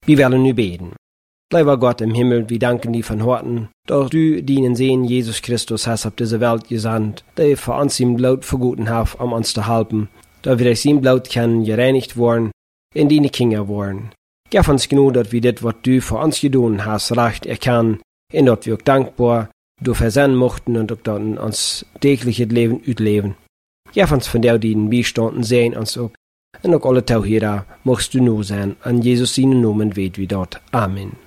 Wir wollen nu beten. Lieber Gott im Himmel, wir danken dir von Herzen, dass du deinen Sohn Jesus Christus hast auf diese Welt gesandt, der für uns sein Blut vergoten hat, um uns zu helfen, dass wir durch sein Blut können gereinigt worden, in deine Kinder worden. Gib uns genug, dass wir das, was du für uns getan hast, recht erkennen, und dass wir auch dankbar dafür sein mochten und auch dann uns tägliches Leben ausleben. Gib uns von der, die den Beistanden sehen uns auch, und auch alle Tau hier da, mochtst du nur sein, an Jesus seinen Namen weht wie dort. Amen.